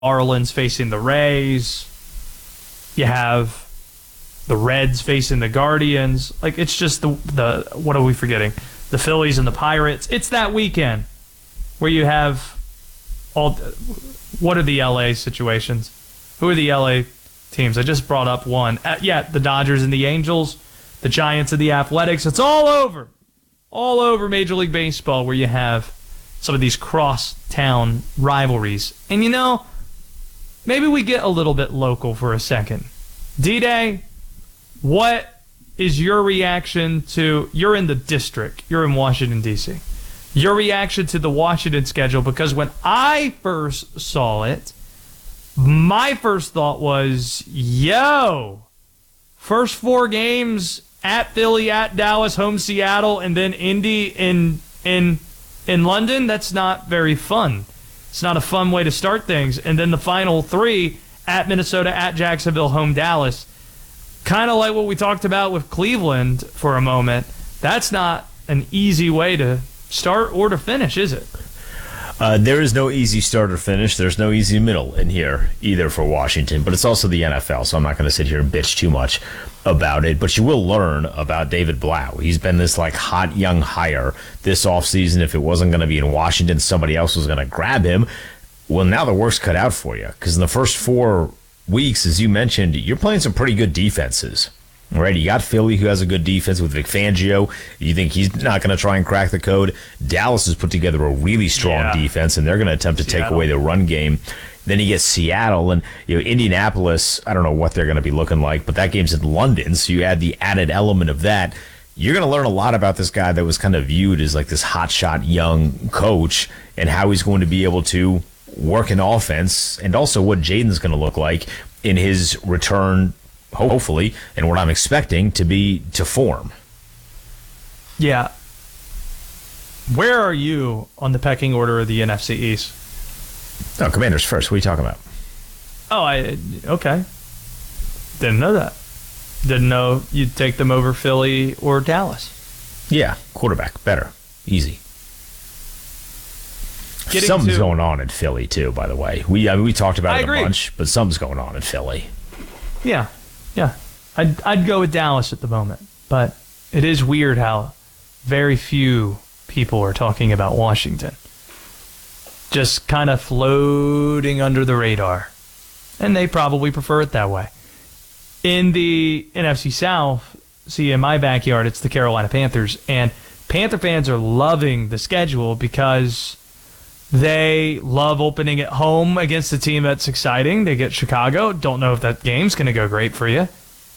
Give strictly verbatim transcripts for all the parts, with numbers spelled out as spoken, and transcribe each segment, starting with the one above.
Marlins facing the Rays. You have the Reds facing the Guardians. Like, it's just the, the what are we forgetting? The Phillies and the Pirates. It's that weekend where you have all, what are the L A situations? Who are the L A teams? I just brought up one. Uh, yeah, the Dodgers and the Angels, the Giants and the Athletics. It's all over. All over Major League Baseball where you have some of these cross-town rivalries. And you know, maybe we get a little bit local for a second. D-Day, what is your reaction to, you're in the district, you're in Washington, D C, your reaction to the Washington schedule? Because when I first saw it, my first thought was, yo, first four games at Philly, at Dallas, home Seattle, and then Indy in in in London. That's not very fun. It's not a fun way to start things. And then the final three at Minnesota, at Jacksonville, home Dallas. Kind of like what we talked about with Cleveland for a moment. That's not an easy way to start or to finish, is it? Uh, there is no easy start or finish. There's no easy middle in here either for Washington, but it's also the N F L, so I'm not going to sit here and bitch too much about it. But you will learn about David Blau. He's been this like hot young hire this offseason. If it wasn't going to be in Washington, somebody else was going to grab him. Well, now the work's cut out for you because in the first four weeks, as you mentioned, you're playing some pretty good defenses. Right, you got Philly, who has a good defense with Vic Fangio. You think he's not going to try and crack the code. Dallas has put together a really strong yeah. defense, and they're going to attempt to Seattle. take away the run game. Then you get Seattle and you know Indianapolis. I don't know what they're going to be looking like, but that game's in London, so you add the added element of that. You're going to learn a lot about this guy that was kind of viewed as like this hotshot young coach and how he's going to be able to work an offense, and also what Jaden's going to look like in his return, hopefully, and what I'm expecting to be to form. Yeah. Where are you on the pecking order of the N F C East? Oh, Commanders first. What are you talking about? Oh, I okay. Didn't know that. Didn't know you'd take them over Philly or Dallas. Yeah, quarterback. Better. Easy. Getting something's to, going on in Philly, too, by the way. We I mean, we talked about I it agree. a bunch, but something's going on in Philly. Yeah. Yeah, I'd, I'd go with Dallas at the moment, but it is weird how very few people are talking about Washington. Just kind of floating under the radar, and they probably prefer it that way. In the N F C South, see, in my backyard, it's the Carolina Panthers, and Panther fans are loving the schedule because they love opening at home against a team that's exciting. They get Chicago. Don't know if that game's going to go great for you.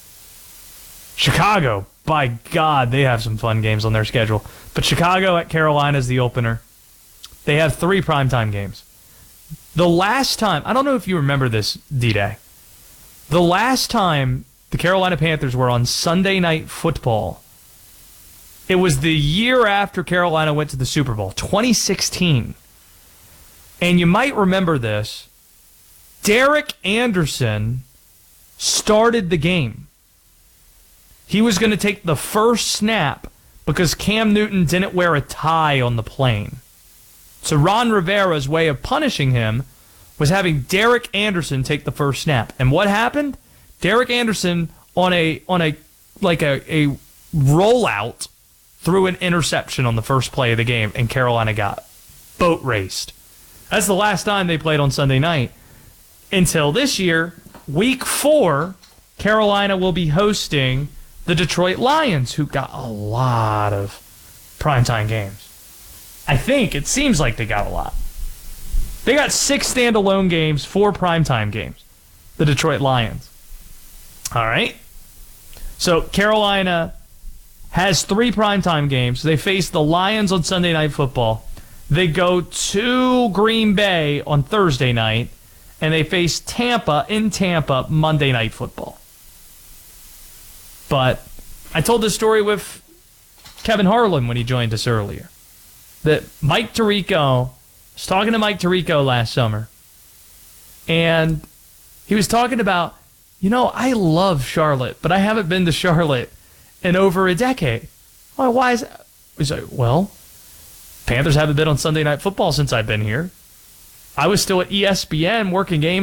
Chicago, by God, they have some fun games on their schedule. But Chicago at Carolina is the opener. They have three primetime games. The last time, I don't know if you remember this, D-Day. The last time the Carolina Panthers were on Sunday Night Football, it was the year after Carolina went to the Super Bowl, twenty sixteen. And you might remember this. Derek Anderson started the game. He was going to take the first snap because Cam Newton didn't wear a tie on the plane. So Ron Rivera's way of punishing him was having Derek Anderson take the first snap. And what happened? Derek Anderson on a on a like a, a rollout threw an interception on the first play of the game, and Carolina got boat raced. That's the last time they played on Sunday night. Until this year, week four, Carolina will be hosting the Detroit Lions, who got a lot of primetime games. I think, it seems like they got a lot. They got six standalone games, four primetime games. The Detroit Lions. All right? So Carolina has three primetime games. They face the Lions on Sunday Night Football. They go to Green Bay on Thursday night, and they face Tampa in Tampa Monday Night Football. But I told this story with Kevin Harlan when he joined us earlier, that Mike Tirico, I was talking to Mike Tirico last summer, and he was talking about, you know, I love Charlotte, but I haven't been to Charlotte in over a decade. Why, why is that? He's like, well, Panthers haven't been on Sunday Night Football since I've been here. I was still at E S P N working games